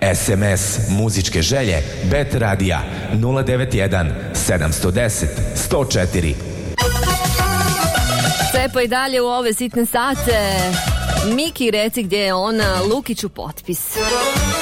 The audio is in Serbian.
SMS muzičke želje Bet Radija 091 710 104. Cepa i dalje u ove sitne sate. Miki, reci gdje je ona, Lukiću potpis.